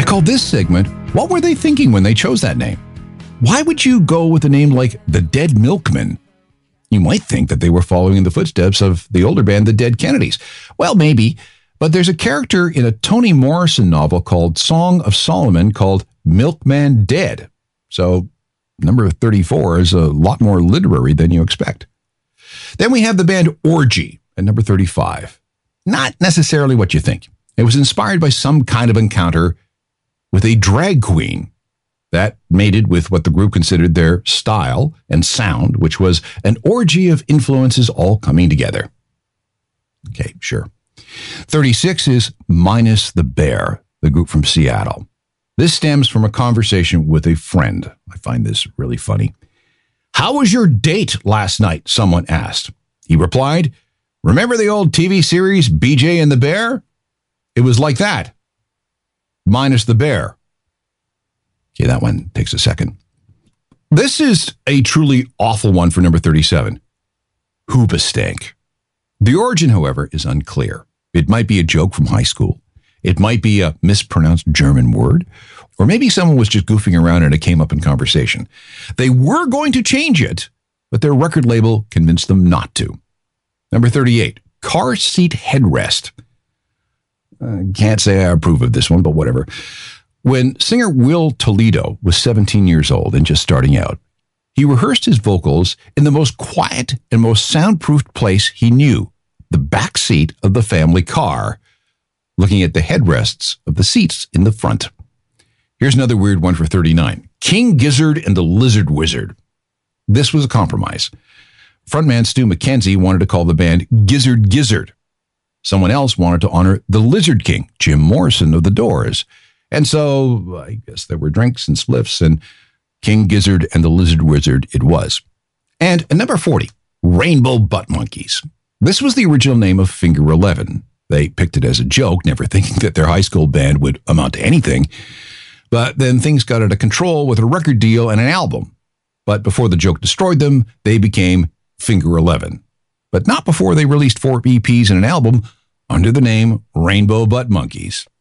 call this segment, What Were They Thinking When They Chose That Name? Why would you go with a name like The Dead Milkmen? You might think that they were following in the footsteps of the older band, The Dead Kennedys. Well, maybe, but there's a character in a Toni Morrison novel called Song of Solomon called Milkman Dead. So number 34 is a lot more literary than you expect. Then we have the band Orgy at number 35. Not necessarily what you think. It was inspired by some kind of encounter with a drag queen that mated with what the group considered their style and sound, which was an orgy of influences all coming together. Okay, sure. 36 is Minus the Bear, the group from Seattle. This stems from a conversation with a friend. I find this really funny. How was your date last night? Someone asked. He replied, remember the old TV series BJ and the Bear? It was like that. Minus the bear. Okay, that one takes a second. This is a truly awful one for number 37. Hoobastank. The origin, however, is unclear. It might be a joke from high school. It might be a mispronounced German word. Or maybe someone was just goofing around and it came up in conversation. They were going to change it, but their record label convinced them not to. Number 38. Car seat headrest. Can't say I approve of this one, but whatever. When singer Will Toledo was 17 years old and just starting out, he rehearsed his vocals in the most quiet and most soundproofed place he knew, the back seat of the family car, looking at the headrests of the seats in the front. Here's another weird one for 39. King Gizzard and the Lizard Wizard. This was a compromise. Frontman Stu McKenzie wanted to call the band Gizzard Gizzard. Someone else wanted to honor the Lizard King, Jim Morrison of The Doors. And so I guess there were drinks and spliffs, and King Gizzard and the Lizard Wizard it was. And at number 40, Rainbow Butt Monkeys. This was the original name of Finger 11. They picked it as a joke, never thinking that their high school band would amount to anything. But then things got out of control with a record deal and an album. But before the joke destroyed them, they became Finger 11. But not before they released 4 EPs and an album under the name Rainbow Butt Monkeys.